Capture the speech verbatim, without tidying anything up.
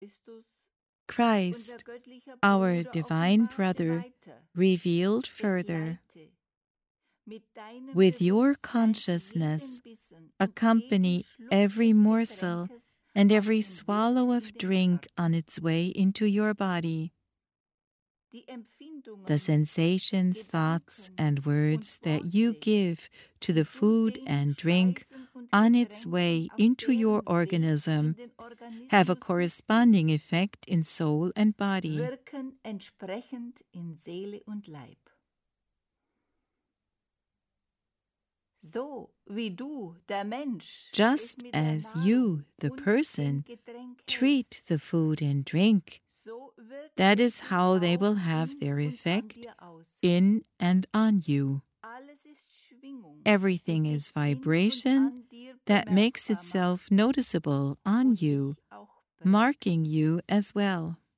Christ, our divine brother, revealed further. With your consciousness, accompany every morsel and every swallow of drink on its way into your body. The sensations, thoughts, and words that you give to the food and drink on its way into your organism have a corresponding effect in soul and body. Just as you, the person, treat the food and drink, that is how they will have their effect in and on you. Everything is vibration that makes itself noticeable on you, marking you as well.